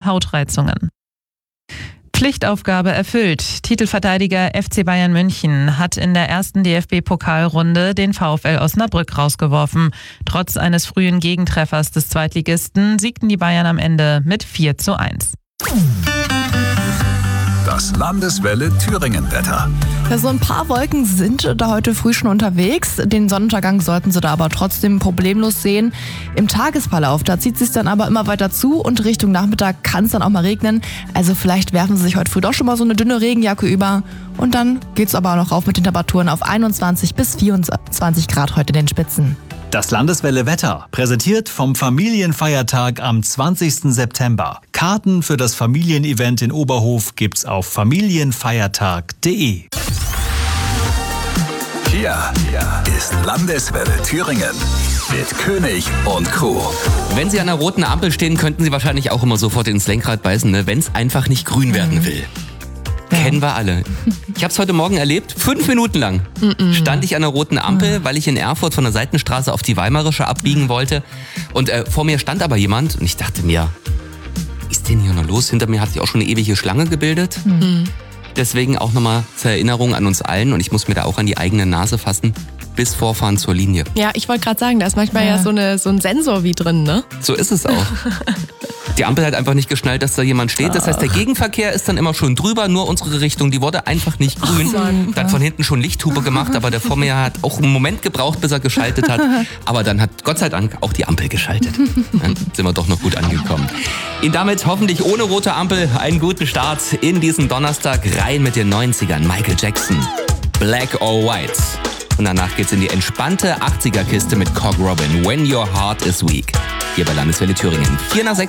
Hautreizungen. Pflichtaufgabe erfüllt. Titelverteidiger FC Bayern München hat in der ersten DFB-Pokalrunde den VfL Osnabrück rausgeworfen. Trotz eines frühen Gegentreffers des Zweitligisten siegten die Bayern am Ende mit 4:1. Das Landeswelle Thüringen-Wetter. Ja, so ein paar Wolken sind da heute früh schon unterwegs. Den Sonnenuntergang sollten Sie da aber trotzdem problemlos sehen. Im Tagesverlauf, da zieht es sich dann aber immer weiter zu und Richtung Nachmittag kann es dann auch mal regnen. Also vielleicht werfen Sie sich heute früh doch schon mal so eine dünne Regenjacke über. Und dann geht es aber auch noch rauf mit den Temperaturen auf 21 bis 24 Grad heute in den Spitzen. Das Landeswelle Wetter, präsentiert vom Familienfeiertag am 20. September. Karten für das Familienevent in Oberhof gibt's auf familienfeiertag.de. Hier ist Landeswelle Thüringen mit König und Crew. Wenn Sie an einer roten Ampel stehen, könnten Sie wahrscheinlich auch immer sofort ins Lenkrad beißen, ne? Wenn es einfach nicht grün werden will. Kennen wir alle. Ich habe es heute Morgen erlebt, 5 Minuten lang stand ich an der roten Ampel, weil ich in Erfurt von der Seitenstraße auf die Weimarische abbiegen wollte. Und vor mir stand aber jemand und ich dachte mir, was ist denn hier noch los? Hinter mir hat sich auch schon eine ewige Schlange gebildet. Deswegen auch nochmal zur Erinnerung an uns allen und ich muss mir da auch an die eigene Nase fassen. Bis Vorfahren zur Linie. Ja, ich wollte gerade sagen, da ist manchmal ja so ein Sensor wie drin, ne? So ist es auch. Die Ampel hat einfach nicht geschnallt, dass da jemand steht. Das heißt, der Gegenverkehr ist dann immer schon drüber, nur unsere Richtung, die wurde einfach nicht grün. Da hat von hinten schon Lichthupe gemacht, aber der vor mir hat auch einen Moment gebraucht, bis er geschaltet hat. Aber dann hat Gott sei Dank auch die Ampel geschaltet. Dann sind wir doch noch gut angekommen. Ihnen damit hoffentlich ohne rote Ampel einen guten Start in diesen Donnerstag rein mit den 90ern. Michael Jackson, Black or White. Und danach geht's in die entspannte 80er-Kiste mit Cog Robin, When Your Heart is Weak. Hier bei Landeswelle Thüringen. 4 nach 6.